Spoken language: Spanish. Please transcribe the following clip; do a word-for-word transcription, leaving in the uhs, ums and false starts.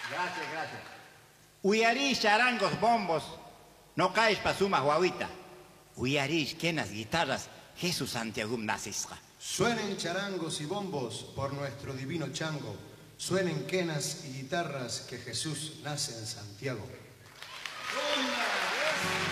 Gracias, gracias. Uyarish, charangos, bombos, no caes pa suma guaguita. Uyarish, quenas guitarras, Jesús Santiago nacisca. Suenen charangos y bombos por nuestro divino chango. Suenen quenas y guitarras que Jesús nace en Santiago. ¡Rumba!